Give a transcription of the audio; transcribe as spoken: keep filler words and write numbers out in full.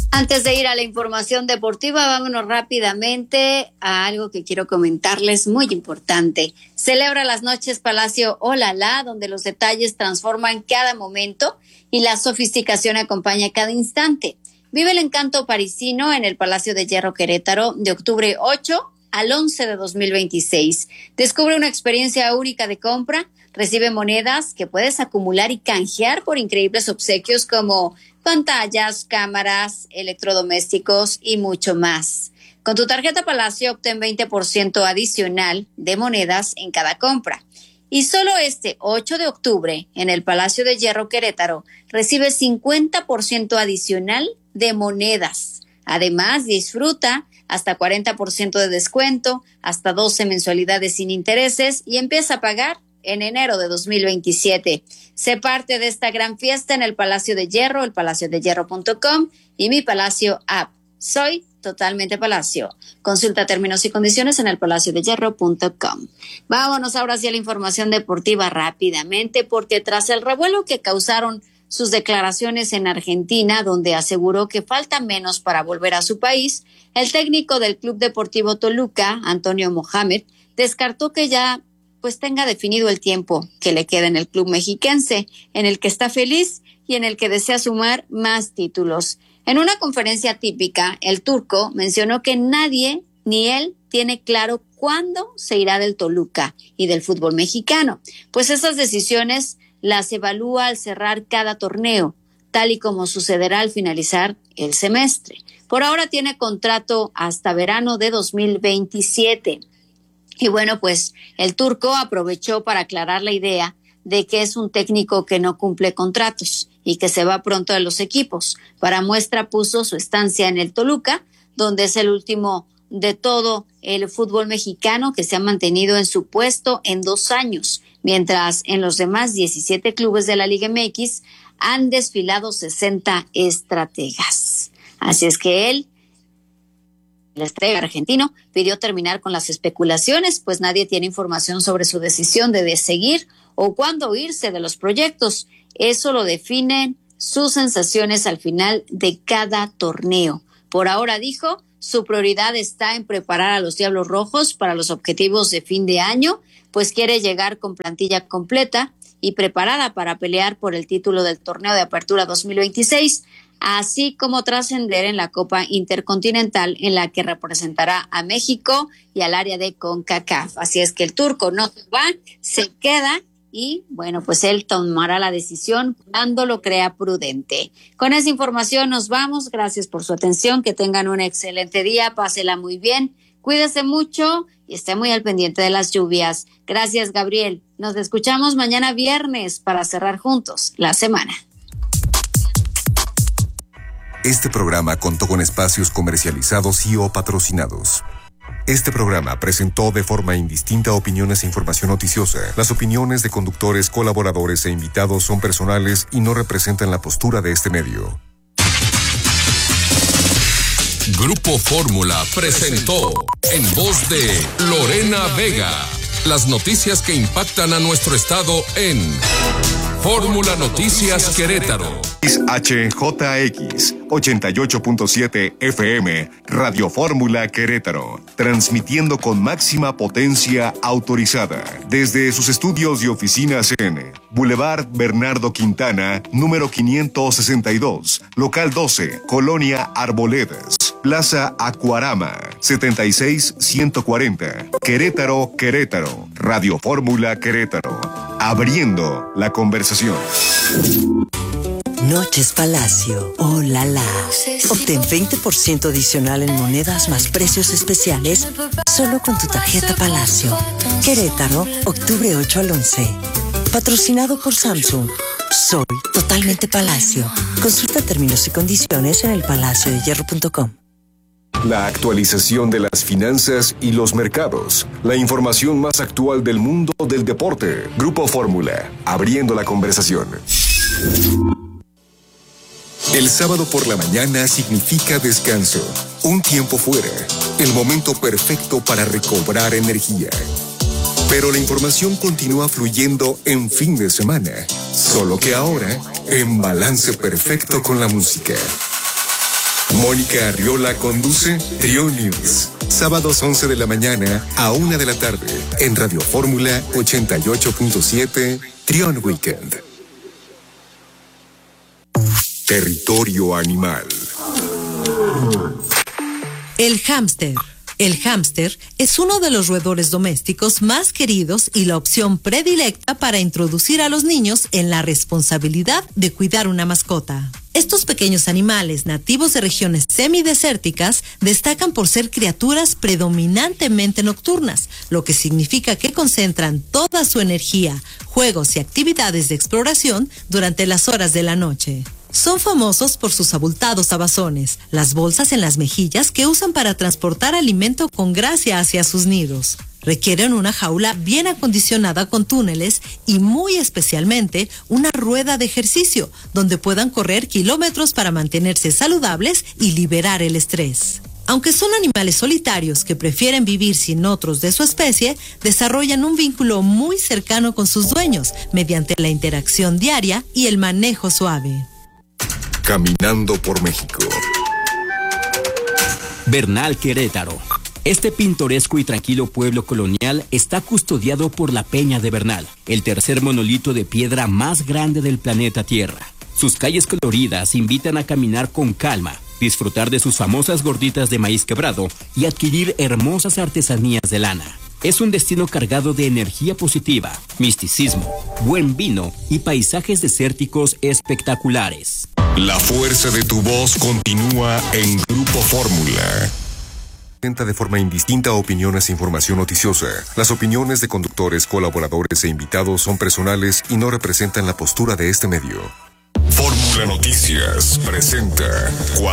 Antes de ir a la información deportiva, vámonos rápidamente a algo que quiero comentarles muy importante. Celebra las noches Palacio Olala, donde los detalles transforman cada momento y la sofisticación acompaña cada instante. Vive el encanto parisino en el Palacio de Hierro Querétaro de octubre ocho al once de dos mil veintiséis. Descubre una experiencia única de compra, recibe monedas que puedes acumular y canjear por increíbles obsequios como pantallas, cámaras, electrodomésticos y mucho más. Con tu tarjeta Palacio obtén veinte por ciento adicional de monedas en cada compra. Y solo este ocho de octubre, en el Palacio de Hierro Querétaro, recibe cincuenta por ciento adicional de monedas. Además, disfruta hasta cuarenta por ciento de descuento, hasta doce mensualidades sin intereses y empieza a pagar en enero de dos mil veintisiete. Sé parte de esta gran fiesta en el Palacio de Hierro, el palacio de hierro punto com y Mi Palacio App. Soy totalmente Palacio. Consulta términos y condiciones en el palacio de hierro punto com. Vámonos ahora hacia la información deportiva rápidamente, porque tras el revuelo que causaron sus declaraciones en Argentina, donde aseguró que falta menos para volver a su país, el técnico del Club Deportivo Toluca, Antonio Mohamed, descartó que ya pues tenga definido el tiempo que le queda en el club mexiquense, en el que está feliz y en el que desea sumar más títulos. En una conferencia típica, el turco mencionó que nadie, ni él, tiene claro cuándo se irá del Toluca y del fútbol mexicano, pues esas decisiones las evalúa al cerrar cada torneo, tal y como sucederá al finalizar el semestre. Por ahora tiene contrato hasta verano de dos mil veintisiete. Y bueno, pues el turco aprovechó para aclarar la idea de que es un técnico que no cumple contratos y que se va pronto de los equipos. Para muestra puso su estancia en el Toluca, donde es el último de todo el fútbol mexicano que se ha mantenido en su puesto en dos años, mientras en los demás diecisiete clubes de la Liga M X han desfilado sesenta estrategas. Así es que él, el estratega argentino, pidió terminar con las especulaciones, pues nadie tiene información sobre su decisión de seguir o cuándo irse de los proyectos. Eso lo definen sus sensaciones al final de cada torneo. Por ahora, dijo, su prioridad está en preparar a los Diablos Rojos para los objetivos de fin de año, pues quiere llegar con plantilla completa y preparada para pelear por el título del torneo de apertura dos mil veintiséis, así como trascender en la Copa Intercontinental, en la que representará a México y al área de CONCACAF. Así es que el turco no se va, se queda y, bueno, pues él tomará la decisión cuando lo crea prudente. Con esa información nos vamos. Gracias por su atención. Que tengan un excelente día. Pásela muy bien. Cuídese mucho y esté muy al pendiente de las lluvias. Gracias, Gabriel. Nos escuchamos mañana viernes para cerrar juntos la semana. Este programa contó con espacios comercializados y o patrocinados. Este programa presentó de forma indistinta opiniones e información noticiosa. Las opiniones de conductores, colaboradores e invitados son personales y no representan la postura de este medio. Grupo Fórmula presentó, en voz de Lorena Vega, las noticias que impactan a nuestro estado en Fórmula Noticias Querétaro. H J X ochenta y ocho punto siete F M, Radio Fórmula Querétaro, transmitiendo con máxima potencia autorizada desde sus estudios y oficinas en Boulevard Bernardo Quintana, número quinientos sesenta y dos, local doce, Colonia Arboledas, Plaza Acuarama, setenta y seis ciento cuarenta, Querétaro, Querétaro, Radio Fórmula Querétaro, abriendo la conversación. Noches Palacio, oh la la. Obtén veinte por ciento adicional en monedas más precios especiales solo con tu tarjeta Palacio. Querétaro, octubre ocho al once. Patrocinado por Samsung. Soy totalmente Palacio. Consulta términos y condiciones en el palacio de hierro punto com. La actualización de las finanzas y los mercados. La información más actual del mundo del deporte. Grupo Fórmula, abriendo la conversación. El sábado por la mañana significa descanso, un tiempo fuera, el momento perfecto para recobrar energía. Pero la información continúa fluyendo en fin de semana, solo que ahora en balance perfecto con la música. Mónica Arriola conduce Trión News. Sábados once de la mañana a una de la tarde en Radio Fórmula ochenta y ocho punto siete, Trión Weekend. Territorio animal. El hámster. El hámster es uno de los roedores domésticos más queridos y la opción predilecta para introducir a los niños en la responsabilidad de cuidar una mascota. Estos pequeños animales nativos de regiones semidesérticas destacan por ser criaturas predominantemente nocturnas, lo que significa que concentran toda su energía, juegos y actividades de exploración durante las horas de la noche. Son famosos por sus abultados abazones, las bolsas en las mejillas que usan para transportar alimento con gracia hacia sus nidos. Requieren una jaula bien acondicionada con túneles y muy especialmente una rueda de ejercicio donde puedan correr kilómetros para mantenerse saludables y liberar el estrés. Aunque son animales solitarios que prefieren vivir sin otros de su especie, desarrollan un vínculo muy cercano con sus dueños mediante la interacción diaria y el manejo suave. Caminando por México. Bernal, Querétaro. Este pintoresco y tranquilo pueblo colonial está custodiado por la Peña de Bernal, el tercer monolito de piedra más grande del planeta Tierra. Sus calles coloridas invitan a caminar con calma, disfrutar de sus famosas gorditas de maíz quebrado y adquirir hermosas artesanías de lana. Es un destino cargado de energía positiva, misticismo, buen vino y paisajes desérticos espectaculares. La fuerza de tu voz continúa en Grupo Fórmula. Presenta de forma indistinta opiniones e información noticiosa. Las opiniones de conductores, colaboradores e invitados son personales y no representan la postura de este medio. Fórmula Noticias presenta